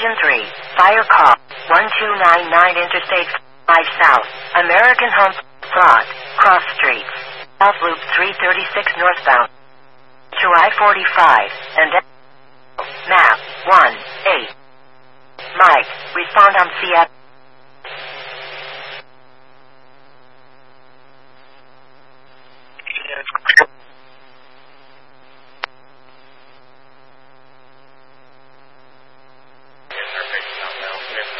Engine 3, fire call, 1299 Interstate 5 South, American Home, Broad, Cross Streets, South Loop 336 northbound, to I-45, and map 1, 8. Mike, respond on CF.